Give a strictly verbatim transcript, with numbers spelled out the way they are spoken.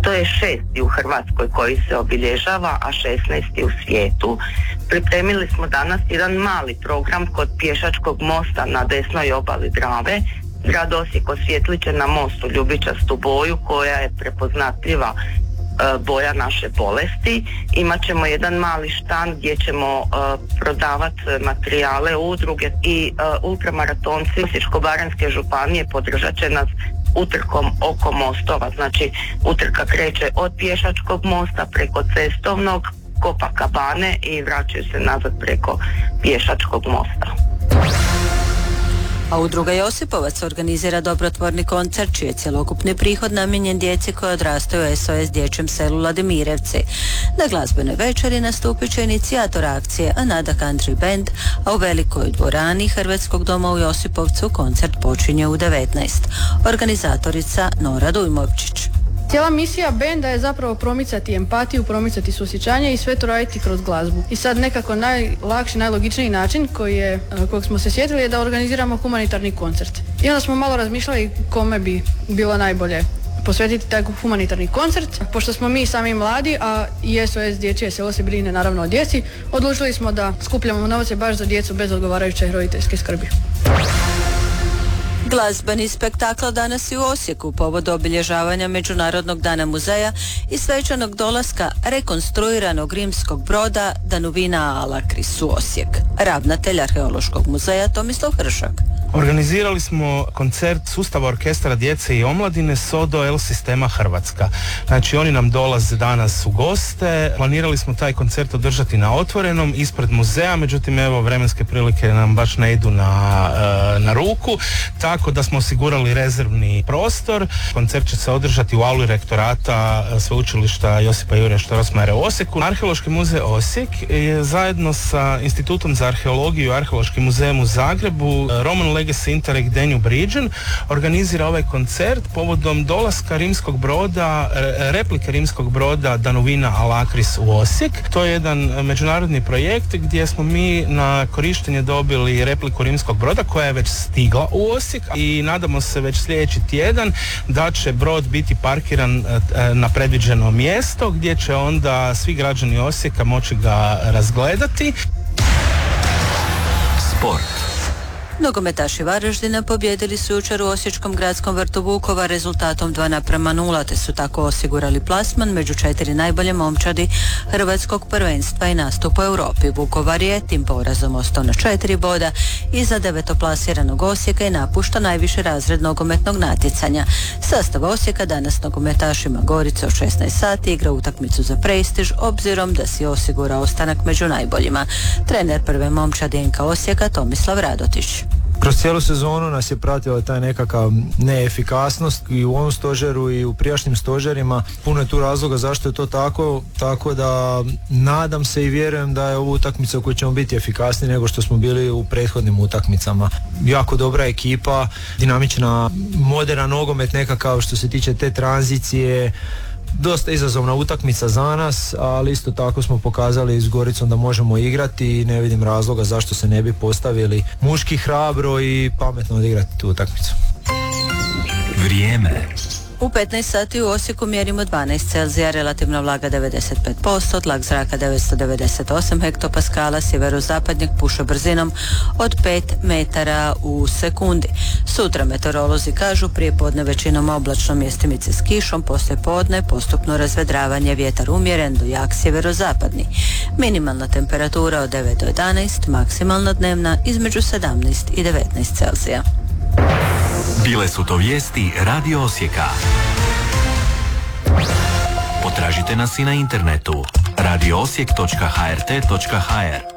To je šesti u Hrvatskoj koji se obilježava, a šesnaesti u svijetu. Pripremili smo danas jedan mali program kod pješačkog mosta na desnoj obali Drave. Grad Osijek osvijetlit će na mostu ljubičastu boju koja je prepoznatljiva e, boja naše bolesti. Imaćemo jedan mali štand gdje ćemo e, prodavati materijale udruge i e, ultramaratonci Osječko-baranjske županije podržat će nas utrkom oko mostova. Znači utrka kreće od pješačkog mosta preko cestovnog, Copacabane i vraćaju se nazad preko pješačkog mosta. A udruga Josipovac organizira dobrotvorni koncert čiji je cjelokupni prihod namijenjen djeci koja odrastaju u S O S dječjem selu Ladimirevci. Na glazbenoj večeri nastupit će inicijator akcije Anada Country Band, a u velikoj dvorani Hrvatskog doma u Josipovcu koncert počinje u devetnaest. Organizatorica Nora Dujmovčić. Cijela misija benda je zapravo promicati empatiju, promicati suosjećanje i sve to raditi kroz glazbu. I sad nekako najlakši, najlogičniji način koji je, kojeg smo se sjetili je da organiziramo humanitarni koncert. I onda smo malo razmišljali kome bi bilo najbolje posvetiti taj humanitarni koncert. Pošto smo mi sami mladi, a i S O S dječje selo se brine naravno o djeci, odlučili smo da skupljamo novce baš za djecu bez odgovarajuće roditeljske skrbi. Glazbeni spektakl danas i u Osijeku povodom obilježavanja Međunarodnog dana muzeja i svečanog dolaska rekonstruiranog rimskog broda Danuvina Alakris u Osijek. Ravnatelj Arheološkog muzeja Tomislav Hršak. Organizirali smo koncert sustava orkestra djece i omladine Sodo El Sistema Hrvatska. Znači oni nam dolaze danas u goste. Planirali smo taj koncert održati na otvorenom ispred muzeja, međutim evo vremenske prilike nam baš ne idu na, na ruku, tako da smo osigurali rezervni prostor. Koncert će se održati u auli rektorata Sveučilišta Josipa Jurja Strossmayera u Osijeku. Arheološki muzej Osijek je zajedno sa Institutom za arheologiju i Arheološkim muzejem u Zagrebu, Roman Legacy Interreg Danube Region organizira ovaj koncert povodom dolaska rimskog broda, replike rimskog broda Danuvina Alakris u Osijek. To je jedan međunarodni projekt gdje smo mi na korištenje dobili repliku rimskog broda koja je već stigla u Osijek i nadamo se već sljedeći tjedan da će brod biti parkiran na predviđeno mjesto gdje će onda svi građani Osijeka moći ga razgledati. Sport. Nogometaši Varaždina pobijedili su jučer u Osječkom gradskom vrtu Vukovar rezultatom dva naprama nula, te su tako osigurali plasman među četiri najbolje momčadi hrvatskog prvenstva i nastup u Europi. Vukovar je tim porazom ostao na četiri boda iza devetoplasiranog Osijeka i napušta najviši razred nogometnog natjecanja. Sastav Osijeka danas nogometašima Gorice od šesnaest sati igra utakmicu za prestiž, obzirom da si osigura ostanak među najboljima. Trener prve momčadi N K Osijeka Tomislav Radotić. Kroz cijelu sezonu nas je pratila taj nekakav neefikasnost i u ovom stožeru i u prijašnjim stožerima. Puno je tu razloga zašto je to tako, tako da nadam se i vjerujem da je ovo utakmica u kojoj ćemo biti efikasniji nego što smo bili u prethodnim utakmicama. Jako dobra ekipa, dinamična, moderan nogomet nekakav što se tiče te tranzicije. Dosta izazovna utakmica za nas, ali isto tako smo pokazali s Goricom da možemo igrati i ne vidim razloga zašto se ne bi postavili muški, hrabro i pametno odigrati tu utakmicu. Vrijeme. U petnaest sati u Osijeku mjerimo dvanaest Celzija, relativna vlaga devedeset pet posto, tlak zraka devetsto devedeset osam hektopaskala, sjeverozapadnjak puše brzinom od pet metara u sekundi. Sutra meteorolozi kažu prije podne većinom oblačno, mjestimice s kišom, poslije podne postupno razvedravanje, vjetar umjeren do jak sjeverozapadni. Minimalna temperatura od devet do jedanaest, maksimalna dnevna između sedamnaest i devetnaest Celzija. Bile su to vijesti Radio Osijeka. Potražite nas i na internetu radio osijek točka h r t točka h r.